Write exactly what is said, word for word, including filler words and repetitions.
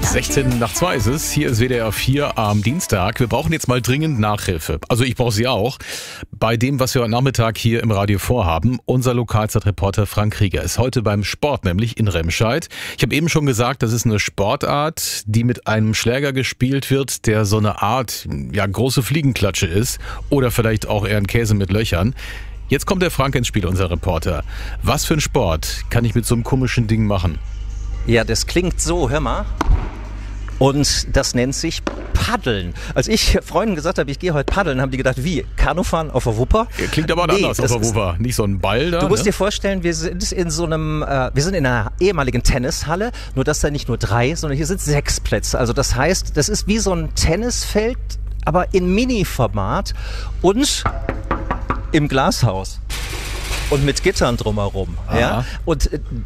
sechzehn nach zwei ist es. Hier ist W D R vier am Dienstag. Wir brauchen jetzt mal dringend Nachhilfe. Also ich brauche sie auch. Bei dem, was wir heute Nachmittag hier im Radio vorhaben. Unser Lokalzeitreporter Frank Krieger ist heute beim Sport, nämlich in Remscheid. Ich habe eben schon gesagt, das ist eine Sportart, die mit einem Schläger gespielt wird, der so eine Art, ja, große Fliegenklatsche ist. Oder vielleicht auch eher ein Käse mit Löchern. Jetzt kommt der Frank ins Spiel, unser Reporter. Was für ein Sport kann ich mit so einem komischen Ding machen? Ja, das klingt so, hör mal. Und das nennt sich Paddeln. Als ich Freunden gesagt habe, ich gehe heute paddeln, haben die gedacht, wie? Kanufahren auf der Wupper? Klingt aber nee, anders auf der Wupper. Nicht so ein Ball da. Du musst ne? dir vorstellen, wir sind in so einem, äh, wir sind in einer ehemaligen Tennishalle, nur dass da nicht nur drei, sondern hier sind sechs Plätze. Also das heißt, das ist wie so ein Tennisfeld, aber in Mini-Format und im Glashaus. Und mit Gittern drumherum. Ja? Und